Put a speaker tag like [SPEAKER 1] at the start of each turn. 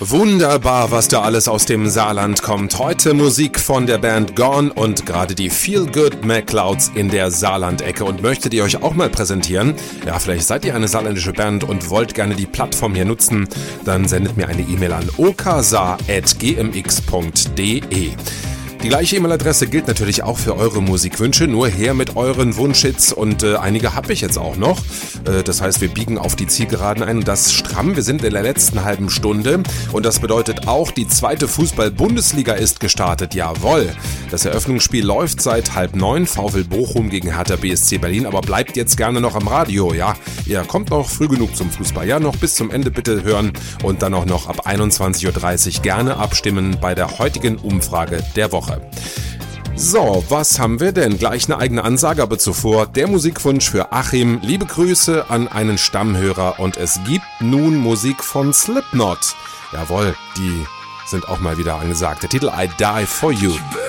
[SPEAKER 1] Wunderbar, was da alles aus dem Saarland kommt. Heute Musik von der Band Gone und gerade die Feel Good McClouds in der Saarland-Ecke. Und möchtet ihr euch auch mal präsentieren? Ja, vielleicht seid ihr eine saarländische Band und wollt gerne die Plattform hier nutzen. Dann sendet mir eine E-Mail an oksaar@gmx.de. Die gleiche E-Mail-Adresse gilt natürlich auch für eure Musikwünsche, nur her mit euren Wunschhits und einige habe ich jetzt auch noch. Das heißt, wir biegen auf die Zielgeraden ein und das stramm. Wir sind in der letzten halben Stunde und das bedeutet auch, die zweite Fußball-Bundesliga ist gestartet. Jawohl, das Eröffnungsspiel läuft seit 8:30, VfL Bochum gegen Hertha BSC Berlin, aber bleibt jetzt gerne noch am Radio, ja. Ihr kommt noch früh genug zum Fußball, ja, noch bis zum Ende bitte hören und dann auch noch ab 21:30 Uhr gerne abstimmen bei der heutigen Umfrage der Woche. So, was haben wir denn? Gleich eine eigene Ansage, aber zuvor der Musikwunsch für Achim. Liebe Grüße an einen Stammhörer und es gibt nun Musik von Slipknot. Jawohl, die sind auch mal wieder angesagt. Der Titel I Die For You.